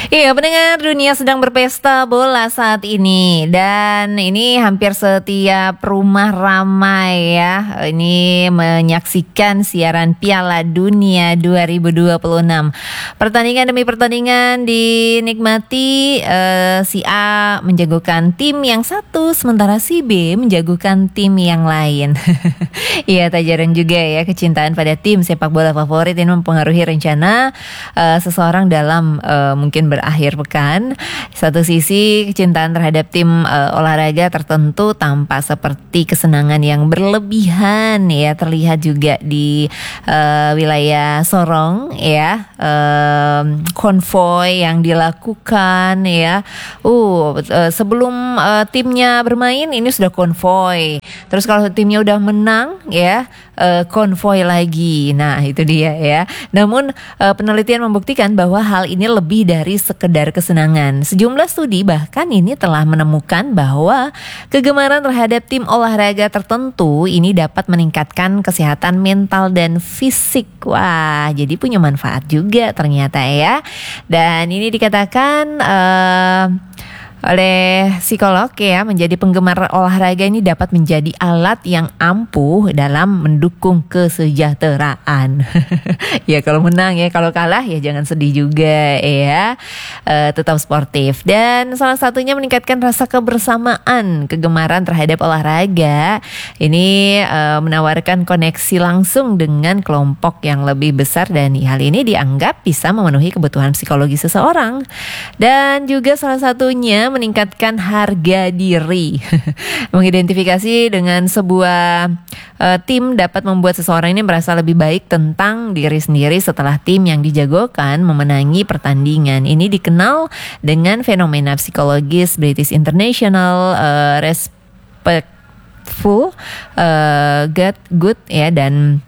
Iya, pendengar, dunia sedang berpesta bola saat ini. Dan ini hampir setiap rumah ramai ya. Ini menyaksikan siaran Piala Dunia 2026. Pertandingan demi pertandingan dinikmati. Si A menjagokan tim yang satu, sementara si B menjagokan tim yang lain. Iya, tak jarang juga ya kecintaan pada tim sepak bola favorit ini mempengaruhi rencana seseorang dalam mungkin berakhir pekan. Satu sisi kecintaan terhadap tim olahraga tertentu tampak seperti kesenangan yang berlebihan ya, terlihat juga di wilayah Sorong ya, konvoy yang dilakukan ya. Sebelum timnya bermain ini sudah konvoy. Terus kalau timnya udah menang ya, konvoy lagi. Nah, itu dia ya. Namun penelitian membuktikan bahwa hal ini lebih dari sekedar kesenangan. Sejumlah studi bahkan ini telah menemukan bahwa kegemaran terhadap tim olahraga tertentu ini dapat meningkatkan kesehatan mental dan fisik. Wah, jadi punya manfaat juga ternyata ya. Dan ini dikatakan oleh psikolog ya, menjadi penggemar olahraga ini dapat menjadi alat yang ampuh dalam mendukung kesejahteraan. Ya kalau menang ya, kalau kalah ya jangan sedih juga ya. Tetap sportif. Dan salah satunya meningkatkan rasa kebersamaan. Kegemaran terhadap olahraga ini menawarkan koneksi langsung dengan kelompok yang lebih besar, dan hal ini dianggap bisa memenuhi kebutuhan psikologi seseorang. Dan juga salah satunya meningkatkan harga diri. Mengidentifikasi dengan sebuah tim dapat membuat seseorang ini merasa lebih baik tentang diri sendiri setelah tim yang dijagokan memenangi pertandingan. Ini dikenal dengan fenomena psikologis British International Respectful Good ya. Dan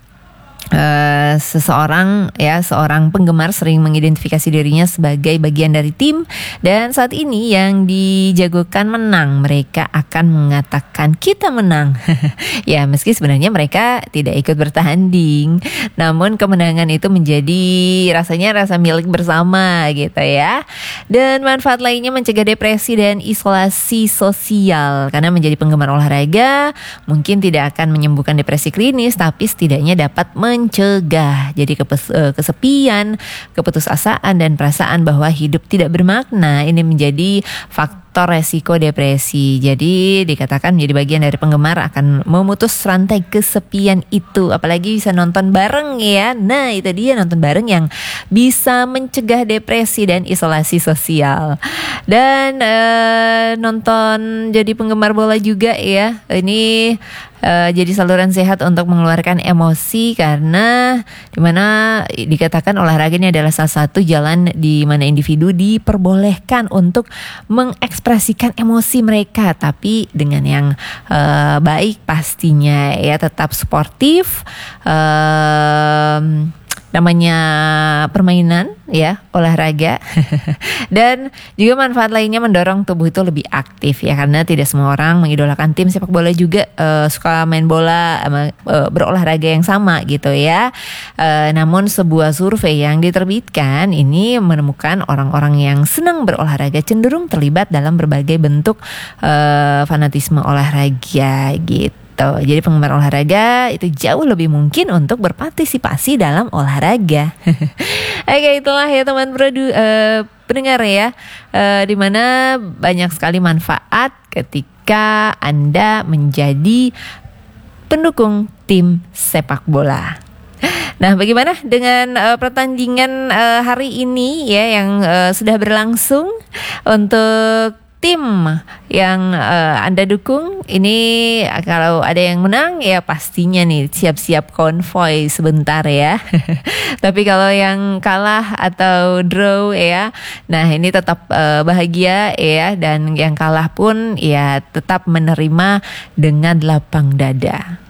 seorang penggemar sering mengidentifikasi dirinya sebagai bagian dari tim, dan saat ini yang dijagokan menang, mereka akan mengatakan kita menang. Ya, meski sebenarnya mereka tidak ikut bertanding, namun kemenangan itu menjadi rasanya rasa milik bersama gitu ya. Dan manfaat lainnya mencegah depresi dan isolasi sosial, karena menjadi penggemar olahraga mungkin tidak akan menyembuhkan depresi klinis, tapi setidaknya dapat mencegah jadi kesepian, keputusasaan, dan perasaan bahwa hidup tidak bermakna. Ini menjadi faktor resiko depresi. Jadi dikatakan menjadi bagian dari penggemar akan memutus rantai kesepian itu. Apalagi bisa nonton bareng ya. Nah, itu dia, nonton bareng yang bisa mencegah depresi dan isolasi sosial. Dan nonton jadi penggemar bola juga ya. Ini jadi saluran sehat untuk mengeluarkan emosi, karena dimana dikatakan olahraga ini adalah salah satu jalan di mana individu diperbolehkan untuk mengekspresikan emosi mereka, tapi dengan yang baik pastinya ya, tetap sportif. Namanya permainan ya, olahraga. Dan juga manfaat lainnya mendorong tubuh itu lebih aktif ya, karena tidak semua orang mengidolakan tim sepak bola juga suka main bola, berolahraga yang sama gitu ya. Namun sebuah survei yang diterbitkan ini menemukan orang-orang yang senang berolahraga cenderung terlibat dalam berbagai bentuk fanatisme olahraga gitu. Jadi penggemar olahraga itu jauh lebih mungkin untuk berpartisipasi dalam olahraga. Oke, itulah ya teman pendengar ya, dimana banyak sekali manfaat ketika Anda menjadi pendukung tim sepak bola. Nah, bagaimana dengan pertandingan hari ini ya yang sudah berlangsung? Untuk tim yang Anda dukung ini, kalau ada yang menang ya pastinya nih siap-siap konvoy sebentar ya. Tapi kalau yang kalah atau draw ya, nah ini tetap bahagia ya, dan yang kalah pun ya tetap menerima dengan lapang dada.